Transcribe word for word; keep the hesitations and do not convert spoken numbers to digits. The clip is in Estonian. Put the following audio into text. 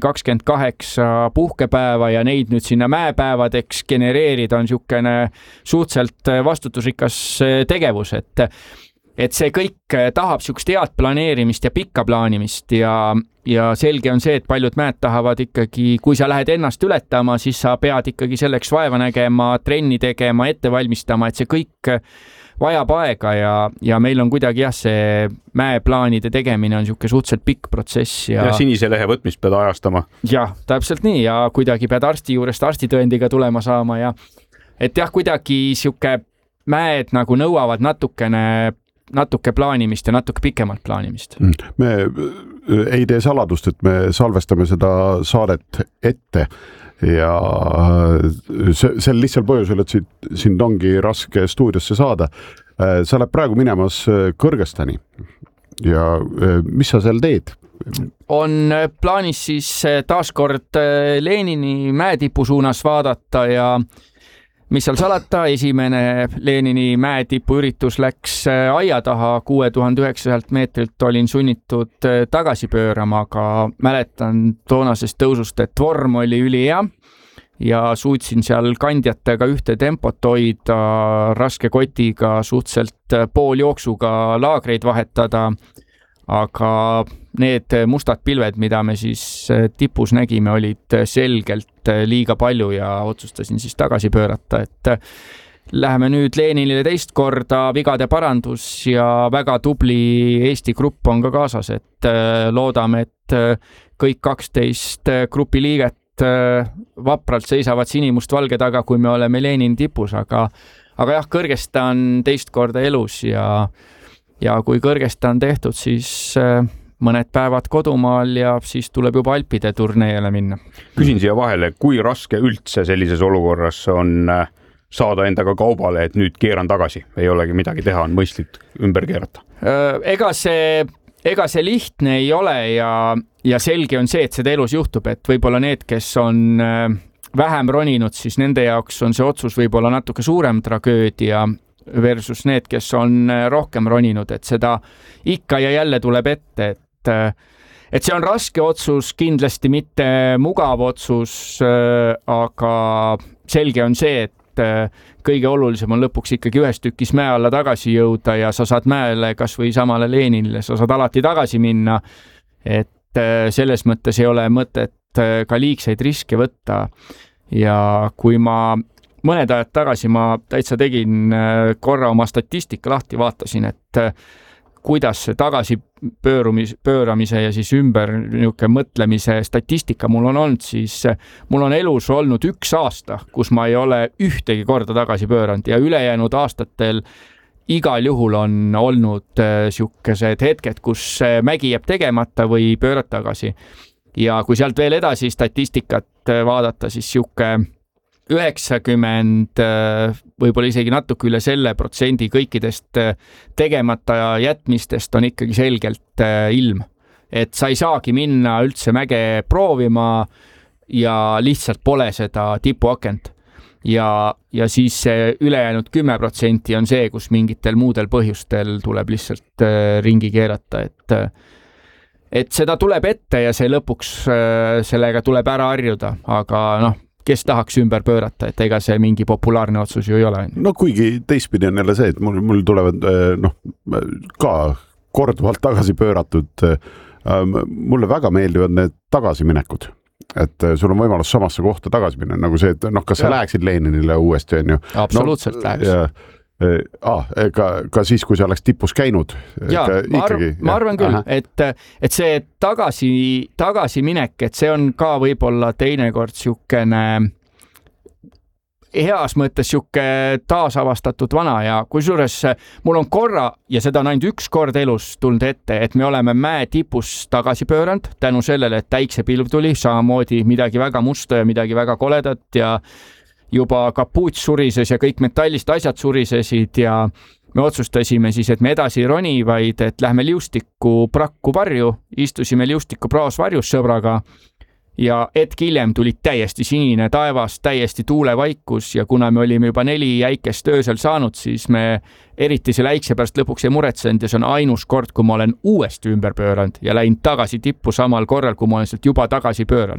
kakskümmend kaheksa puhkepäeva ja neid nüüd sinna mäepäevadeks genereerida on niisugune suhteliselt vastutusrikas tegevus, et et see kõik tahab niisugust head planeerimist ja pikka plaanimist ja, ja selge on see, et paljud mäed tahavad ikkagi, kui sa lähed ennast ületama, siis sa pead ikkagi selleks vaeva nägema, trenni tegema, ette valmistama, et see kõik vajab aega ja, ja meil on kuidagi jah, see mäeplaanide tegemine on niisugune suhteliselt pikk protsess. Ja, ja sinise lehe võtmist pead ajastama. Jah, täpselt nii ja kuidagi pead arsti juurest arstitõendiga tulema saama ja et jah, kuidagi niisugune mäed nagu nõuavad natukene, natuke plaanimist ja natuke pikemalt plaanimist. Me ei tee saladust, et me salvestame seda saadet ette ja see, see lihtsal põhjusel, et sind ongi raske stuudiosse saada. Sa oled praegu minemas Kõrgõzstani ja mis sa seal teed? On plaanis siis taaskord Lenini mäetipu suunas vaadata ja mis seal salata, esimene Lenini mäetipu üritus läks aia taha, kuue tuhande üheksasajalt meetrilt olin sunnitud tagasi pöörama, aga mäletan toonasest tõusust, et vorm oli ülihea ja suutsin seal kandjatega ühte tempot hoida, raske kotiga suhteliselt pooljooksuga laagreid vahetada, aga need mustad pilved, mida me siis tipus nägime, olid selgelt liiga palju ja otsustasin siis tagasi pöörata, et läheme nüüd Leninile teist korda, vigade parandus ja väga tubli Eesti grupp on ka kaasas, et loodame, et kõik kaksteist grupi liiget vapralt seisavad sinimust-valge taga, kui me oleme Lenini tipus, aga, aga jah, Kõrgõzstan teist korda elus ja Ja kui Kõrgõzstan tehtud, siis mõned päevad kodumaal ja siis tuleb juba Alpide turneele minna. Küsin siia vahele, kui raske üldse sellises olukorras on saada endaga kaubale, et nüüd keeran tagasi? Ei olegi midagi teha, on mõistlik ümber keerata? Ega see, ega see lihtne ei ole ja, ja selge on see, et seda elus juhtub, et võib-olla need, kes on vähem roninud, siis nende jaoks on see otsus võib-olla natuke suurem tragöödia versus need, kes on rohkem roninud, et seda ikka ja jälle tuleb ette, et, et see on raske otsus, kindlasti mitte mugav otsus, aga selge on see, et kõige olulisem on lõpuks ikkagi ühes tükis mäe alla tagasi jõuda ja sa saad mäele kas või samale Leninile, sa saad alati tagasi minna, et selles mõttes ei ole mõtet ka liigseid riske võtta ja kui ma mõned ajad tagasi ma täitsa tegin korra oma statistika lahti, vaatasin, et kuidas see tagasi pöörumis, pööramise ja siis ümber niisugune mõtlemise statistika mul on olnud, siis mul on elus olnud üks aasta, kus ma ei ole ühtegi korda tagasi pööranud ja ülejäänud aastatel igal juhul on olnud niisugused hetked, kus mägi jääb tegemata või pöörad tagasi. Ja kui sealt veel edasi statistikat vaadata, siis niisugune üheksakümmend, võib-olla isegi natuke üle selle protsendi kõikidest tegemata jätmistest on ikkagi selgelt ilm. Et sa ei saagi minna üldse mäge proovima ja lihtsalt pole seda tipuakent. Ja, ja siis see ülejäänud kümme protsenti on see, kus mingitel muudel põhjustel tuleb lihtsalt ringi keerata, et et seda tuleb ette ja see lõpuks sellega tuleb ära harjuda, aga noh, kes tahaks ümber pöörata, et ega see mingi populaarne otsus ju ei ole. No kuigi teistpidi on jälle see, et mul, mul tulevad noh, ka korduvalt tagasi pööratud, mulle väga meeldivad need tagasiminekud, et sul on võimalus samasse kohta tagasi minna, nagu see, et noh, kas sa ja. Läheksid Leninile uuesti, on ju? Absoluutselt no, läheks. Ja, Ah, ka, ka siis, kui sa oleks tipus käinud. Ja, ma, arv, ma arvan küll, et, et see tagasi, tagasi minek, et see on ka võib-olla teinekord niisugune heas mõttes niisugune taasavastatud vana ja kusjuures mul on korra, ja seda on ainult üks kord elus tulnud ette, et me oleme mäe tipus tagasi pööranud tänu sellele, et täiksepilv tuli, samamoodi midagi väga musta ja midagi väga koledat ja juba kapuut surises ja kõik metallist asjad surisesid ja me otsustasime siis, et me edasi ei roni, vaid et lähme liustiku prakku varju, istusime liustiku praos varjus sõbraga ja hetk hiljem tuli täiesti sinine taevas, täiesti tuulevaikus ja kuna me olime juba neli jäikest öösel saanud, siis me eriti selle äikse pärast lõpuks ei muretsenud ja see on ainus kord, kui ma olen uuesti ümber pööranud ja läinud tagasi tippu samal korral, kui ma olen sealt juba tagasi pööranud.